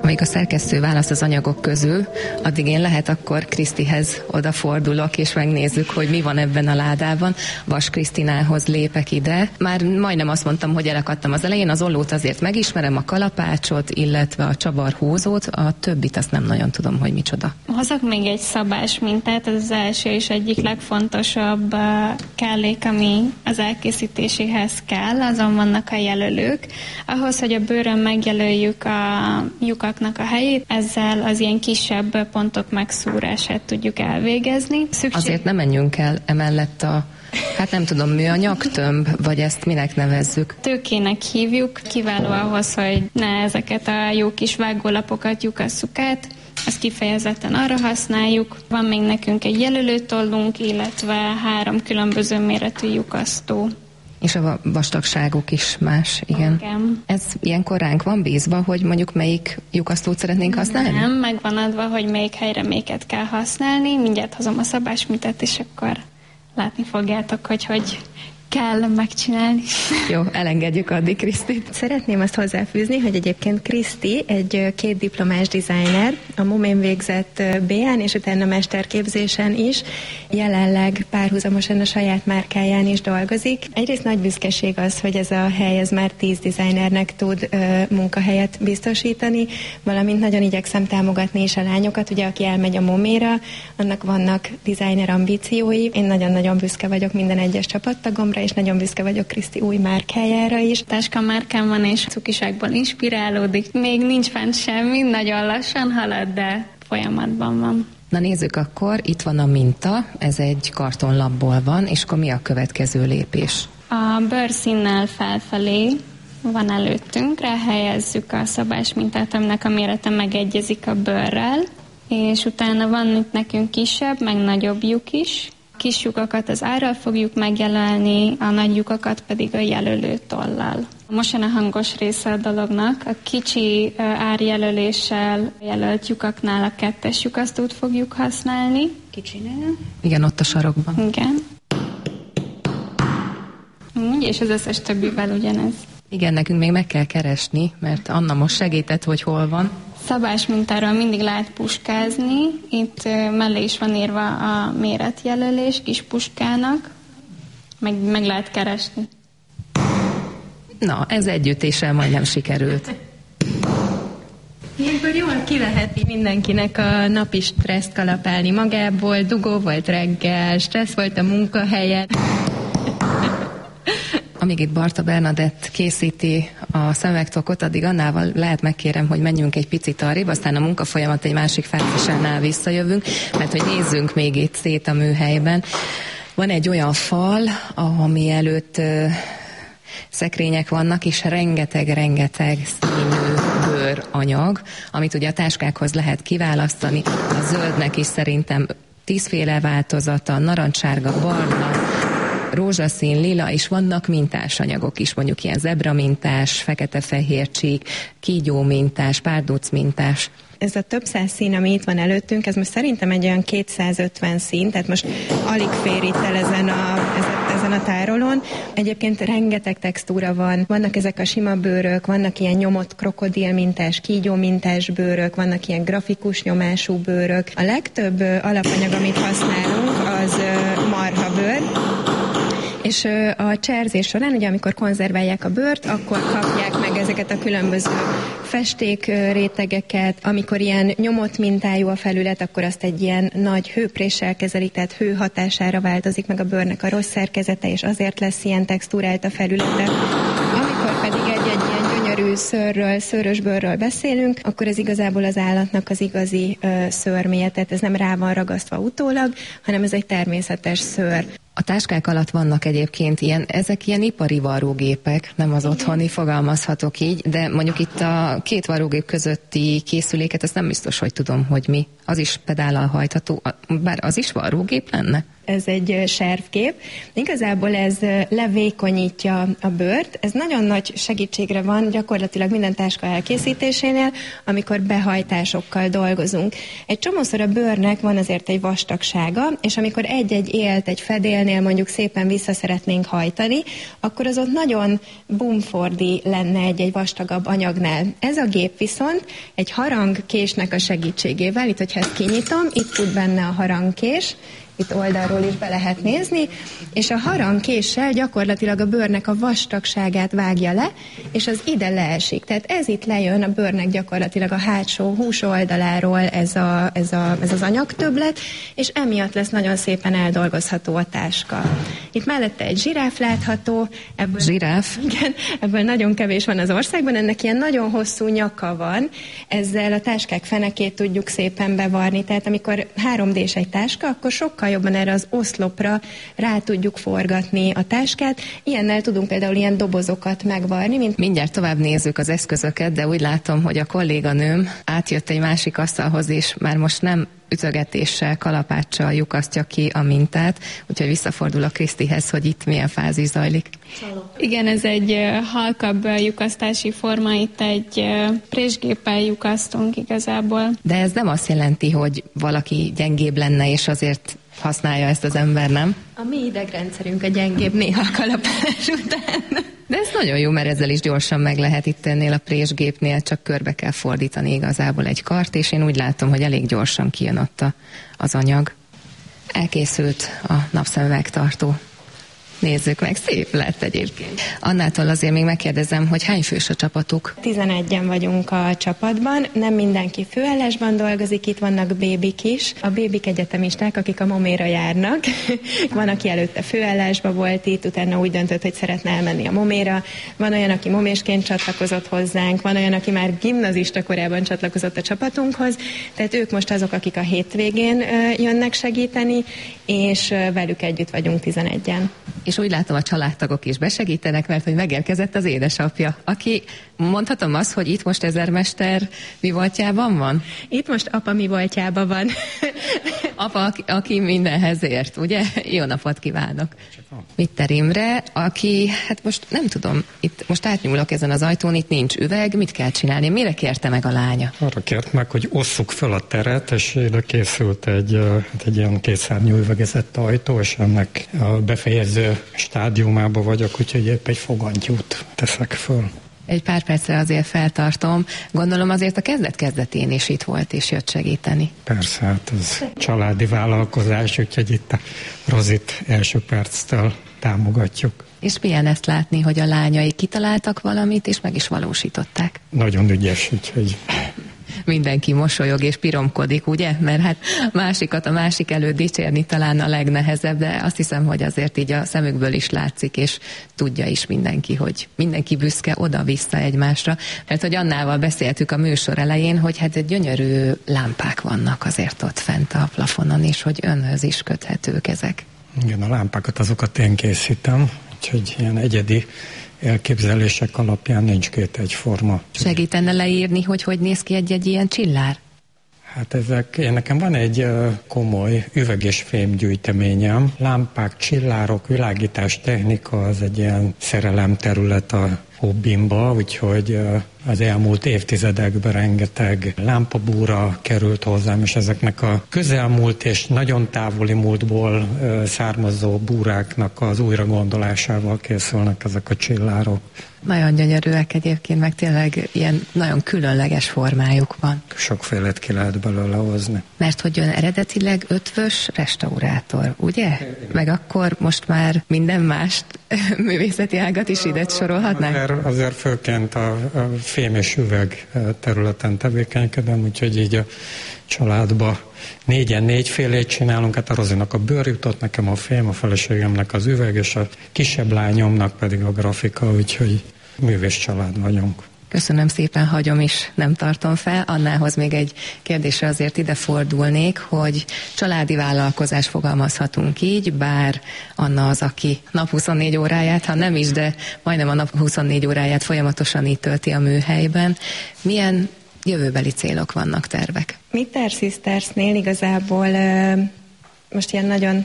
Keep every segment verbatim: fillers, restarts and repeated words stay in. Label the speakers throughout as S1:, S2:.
S1: Amíg a szerkesztő választ az anyagok közül, addig én lehet akkor Krisztihez odafordulok, és megnézzük, hogy mi van ebben a ládában. Vas Krisztinához lépek ide. Már majdnem azt mondtam, hogy elakadtam az elején, az ollót azért megismerem, a kalapácsot, illetve a csavarhúzót, a többit azt nem nagyon tudom, hogy micsoda.
S2: Hozok még egy szabás mintát, ez az első és egyik legfontosabb kellék, ami az elkészítéséhez kell, azon vannak a jelölők. Ahhoz, hogy a bőrön megjelöljük a lyukaknak a helyét, ezzel az ilyen kisebb pontok megszúrását tudjuk elvégezni. Szükség... Azért
S1: nem menjünk el emellett a, hát nem tudom, műanyag tömb, vagy ezt minek nevezzük?
S2: Tőkének hívjuk, kiváló ahhoz, hogy ne ezeket a jó kis vágólapokat lyukasszuk át, ezt kifejezetten arra használjuk. Van még nekünk egy jelölőtollunk, illetve három különböző méretű lyukasztó.
S1: És a vastagságuk is más, igen.
S2: igen.
S1: Ez ilyenkor ránk van bízva, hogy mondjuk melyik lyukasztót szeretnénk használni?
S2: Nem, meg van adva, hogy melyik helyre melyiket kell használni. Mindjárt hozom a szabásmintát, és akkor látni fogjátok, hogy hogy kell megcsinálni.
S1: Jó, elengedjük addig Krisztit.
S3: Szeretném azt hozzáfűzni, hogy egyébként Kriszti egy két diplomás designer, a momén végzett bé án és utána mesterképzésen is, jelenleg párhuzamosan a saját márkáján is dolgozik. Egyrészt nagy büszkeség az, hogy ez a hely ez már tíz designernek tud ö, munkahelyet biztosítani, valamint nagyon igyekszem támogatni is a lányokat, ugye aki elmegy a moméra, annak vannak designer ambíciói. Én nagyon-nagyon büszke vagyok minden egyes csapattagomra, és nagyon büszke vagyok Kriszti új márkájára is.
S2: Táska márkám van, és cukiságból inspirálódik. Még nincs fent semmi, nagyon lassan halad, de folyamatban van.
S1: Na nézzük akkor, itt van a minta, ez egy kartonlapból van, és akkor mi a következő lépés?
S2: A bőrszínnel felfelé van előttünk, ráhelyezzük a szabás mintát, aminek a mérete megegyezik a bőrrel, és utána van itt nekünk kisebb, meg nagyobb lyuk is. Kis lyukakat az árral fogjuk megjelölni, a nagy lyukakat pedig a jelölőtollal. Most jön a hangos része a dolognak. A kicsi árjelöléssel jelölt lyukaknál a kettes lyukasztót fogjuk használni.
S3: Kicsinél?
S1: Igen, ott a sarokban.
S2: Igen. Úgy, és az összes többivel ugyanez.
S1: Igen, nekünk még meg kell keresni, mert Anna most segített, hogy hol van.
S2: Szabás mintáról mindig lehet puskázni. Itt mellé is van írva a méretjelölés kis puskának. Meg, meg lehet keresni.
S1: Na, ez együttéssel majdnem sikerült.
S3: Ilyenkor jól ki lehet mindenkinek a napi stresszt kalapálni magából. Dugó volt reggel, stressz volt a munkahelyen.
S1: Amíg itt Barta Bernadett készíti a szemüvegtokot, addig Annával lehet megkérem, hogy menjünk egy picit arrébb, aztán a munkafolyamat egy másik fázisánál visszajövünk, mert hogy nézzünk még itt szét a műhelyben. Van egy olyan fal, ami előtt ö, szekrények vannak, és rengeteg-rengeteg színű bőranyag, amit ugye a táskákhoz lehet kiválasztani. A zöldnek is szerintem tízféle változata, narancssárga, barna, rózsaszín, lila, és vannak mintás anyagok is, mondjuk ilyen zebra mintás, fekete-fehér csík, kígyó mintás, párduc mintás.
S3: Ez a több száz szín, ami itt van előttünk, ez most szerintem egy olyan kétszázötven szín, tehát most alig fér itt el ezen a, ezen a tárolón. Egyébként rengeteg textúra van, vannak ezek a sima bőrök, vannak ilyen nyomott krokodil mintás, kígyó mintás bőrök, vannak ilyen grafikus nyomású bőrök. A legtöbb alapanyag, amit használunk, az marhabőr, és a cserzés során, ugye amikor konzerválják a bőrt, akkor kapják meg ezeket a különböző festékrétegeket. Amikor ilyen nyomott mintájú a felület, akkor azt egy ilyen nagy hőpréssel kezelik, tehát hő hatására változik meg a bőrnek a rossz szerkezete, és azért lesz ilyen textúrált a felülete. Amikor pedig egy-egy ilyen gyönyörű szőrről, szőrös bőrről beszélünk, akkor ez igazából az állatnak az igazi ö, szőrméje, tehát ez nem rá van ragasztva utólag, hanem ez egy természetes szőr.
S1: A táskák alatt vannak egyébként ilyen, ezek ilyen ipari varrógépek, nem az otthoni, fogalmazhatok így, de mondjuk itt a két varrógép közötti készüléket, ezt nem biztos, hogy tudom, hogy mi. Az is pedállal hajtható, bár az is varrógép lenne?
S3: ez egy servkép. Igazából ez levékonyítja a bőrt. Ez nagyon nagy segítségre van gyakorlatilag minden táska elkészítésénél, amikor behajtásokkal dolgozunk. Egy csomószor a bőrnek van azért egy vastagsága, és amikor egy-egy élt egy fedélnél mondjuk szépen vissza szeretnénk hajtani, akkor az ott nagyon bumfordi lenne egy-egy vastagabb anyagnál. Ez a gép viszont egy harangkésnek a segítségével, itt, hogyha ezt kinyitom, itt fut benne a harangkés, itt oldalról is be lehet nézni, és a harangkéssel gyakorlatilag a bőrnek a vastagságát vágja le, és az ide leesik. Tehát ez itt lejön a bőrnek gyakorlatilag a hátsó hús oldaláról ez, a, ez, a, ez az anyagtöbblet, és emiatt lesz nagyon szépen eldolgozható a táska. Itt mellette egy zsiráf látható. Ebből,
S1: zsiráf?
S3: Igen, ebből nagyon kevés van az országban, ennek ilyen nagyon hosszú nyaka van, ezzel a táskák fenekét tudjuk szépen bevarni, tehát amikor három dés egy táska, akkor sokkal jobban erre az oszlopra rá tudjuk forgatni a táskát. Ilyennel tudunk például ilyen dobozokat megvarni. Mint...
S1: Mindjárt tovább nézzük az eszközöket, de úgy látom, hogy a kolléganőm átjött egy másik asztalhoz, és már most nem ütögetéssel, kalapáccsal lyukasztja ki a mintát, úgyhogy visszafordul a Krisztihez, hogy itt milyen fázis zajlik.
S2: Igen, ez egy halkabb lyukasztási forma, itt egy présgéppel lyukasztunk igazából.
S1: De ez nem azt jelenti, hogy valaki gyengébb lenne, és azért használja ezt az ember, nem?
S3: A mi idegrendszerünk a gyengébb néha a kalapálás után.
S1: De ez nagyon jó, mert ezzel is gyorsan meg lehet itt ennél a présgépnél, csak körbe kell fordítani igazából egy kart, és én úgy látom, hogy elég gyorsan kijön ott a, az anyag. Elkészült a napszemüvegtartó. Nézzük meg, szép lett egyébként. Annától azért még megkérdezem, hogy hány fős a csapatuk?
S3: tizenegyen vagyunk a csapatban, nem mindenki főállásban dolgozik, itt vannak bébik is. A bébik egyetemisták, akik a Moméra járnak. Van, aki előtte főállásban volt itt, utána úgy döntött, hogy szeretne elmenni a Moméra. Van olyan, aki momésként csatlakozott hozzánk, van olyan, aki már gimnazista korában csatlakozott a csapatunkhoz, tehát ők most azok, akik a hétvégén jönnek segíteni, és velük együtt vagyunk tizenegyen.
S1: És úgy látom, a családtagok is besegítenek, mert hogy megérkezett az édesapja, aki, mondhatom azt, hogy itt most ezermester mi voltjában van?
S3: Itt most apa mi voltjában van.
S1: Apa, aki, aki mindenhez ért, ugye? Jó napot kívánok! Mitter Imre, aki, hát most nem tudom, itt most átnyúlok ezen az ajtón, itt nincs üveg, mit kell csinálni? Mire kérte meg a lánya?
S4: Arra kért meg, hogy osszuk fel a teret, és ide készült egy, egy ilyen kétszárnyú üvegezett ajtó, és ennek a befejező stádiumában vagyok, úgyhogy épp egy fogantyút teszek föl.
S1: Egy pár percre azért feltartom. Gondolom azért a kezdet-kezdetén is itt volt és jött segíteni.
S4: Persze, hát ez családi vállalkozás, úgyhogy itt a Rozit első perctől támogatjuk.
S1: És milyen ezt látni, hogy a lányai kitaláltak valamit, és meg is valósították?
S4: Nagyon ügyes, úgyhogy...
S1: Mindenki mosolyog és piromkodik, ugye? Mert hát másikat a másik előtt dicsérni talán a legnehezebb, de azt hiszem, hogy azért így a szemükből is látszik, és tudja is mindenki, hogy mindenki büszke oda-vissza egymásra. Mert hogy Annával beszéltük a műsor elején, hogy hát gyönyörű lámpák vannak azért ott fent a plafonon, és hogy önhöz is köthetők ezek.
S4: Igen, a lámpákat azokat én készítem, úgyhogy ilyen egyedi elképzelések alapján nincs két egyforma.
S1: Segítene leírni, hogy hogy néz ki egy-egy ilyen csillár?
S4: Hát ezek, én nekem van egy komoly üveg- és fémgyűjteményem. Lámpák, csillárok, világítás technika, az egy ilyen szerelem terület a hobbimba, úgyhogy az elmúlt évtizedekben rengeteg lámpabúra került hozzám, és ezeknek a közelmúlt és nagyon távoli múltból származó búráknak az újragondolásával készülnek ezek a csillárok.
S1: Nagyon gyönyörűek egyébként, meg tényleg ilyen nagyon különleges formájuk van.
S4: Sokfélét ki lehet belőle hozni.
S1: Mert hogy ön eredetileg ötvös restaurátor, ugye? Meg akkor most már minden mást művészeti ágat is ide sorolhatnánk?
S4: Azért, azért főként a, a fém és üveg területen tevékenykedem, úgyhogy így a családba négyen négyfélét csinálunk, hát a Rozinak a bőr jutott, nekem a fém, a feleségemnek az üveg, és a kisebb lányomnak pedig a grafika, úgyhogy művész család vagyunk.
S1: Köszönöm szépen, hagyom is, nem tartom fel. Annához még egy kérdésre azért ide fordulnék, hogy családi vállalkozás fogalmazhatunk így, bár Anna az, aki nap huszonnégy óráját, ha nem is, de majdnem a nap huszonnégy óráját folyamatosan itt tölti a műhelyben. Milyen jövőbeli célok vannak, tervek?
S3: Mitter Sistersnél igazából most ilyen nagyon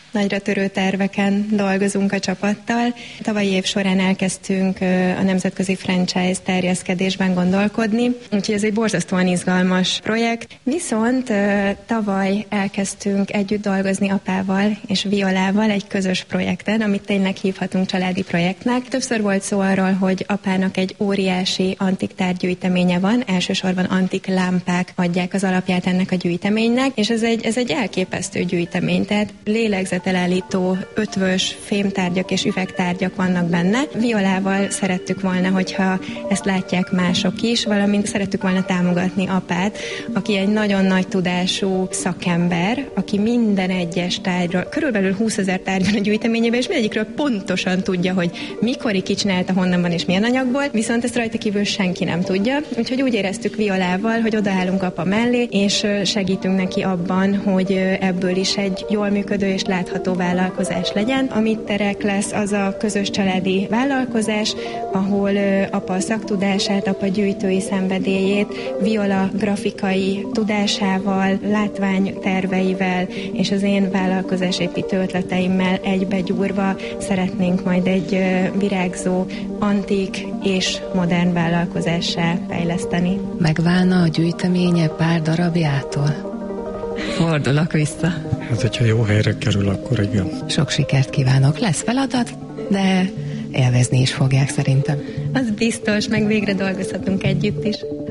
S3: Nagyra törő terveken dolgozunk a csapattal. Tavalyi év során elkezdtünk a nemzetközi franchise terjeszkedésben gondolkodni, úgyhogy ez egy borzasztóan izgalmas projekt. Viszont tavaly elkezdtünk együtt dolgozni apával és Violával egy közös projekten, amit tényleg hívhatunk családi projektnek. Többször volt szó arról, hogy apának egy óriási antik tárgygyűjteménye van, elsősorban antik lámpák adják az alapját ennek a gyűjteménynek, és ez egy, ez egy elképesztő gyűjtemény, tehát lélegzetelállító, ötvös fémtárgyak és üvegtárgyak vannak benne. Violával szerettük volna, hogyha ezt látják mások is, valamint szerettük volna támogatni apát, aki egy nagyon nagy tudású szakember, aki minden egyes tárgyról, körülbelül húszezer tárgy van a gyűjteményében, és mindegyikről pontosan tudja, hogy mikor ki csinálta, honnan van és milyen anyagból, viszont ezt rajta kívül senki nem tudja. Úgyhogy úgy éreztük Violával, hogy odaállunk apa mellé, és segítünk neki abban, hogy ebből is egy jól működő és látható vállalkozás legyen. Amit terek lesz, az a közös családi vállalkozás, ahol apa a szaktudását, apa gyűjtői szenvedélyét, Viola grafikai tudásával, látványterveivel és az én vállalkozásépítő ötleteimmel egybegyúrva szeretnénk majd egy virágzó, antik és modern vállalkozássá fejleszteni.
S1: Megválna a gyűjteménye pár darabjától? Fordulok vissza.
S4: Hát, hogyha jó helyre kerül, akkor igen.
S1: Sok sikert kívánok. Lesz feladat, de élvezni is fogják szerintem.
S3: Az biztos, meg végre dolgozhatunk együtt is.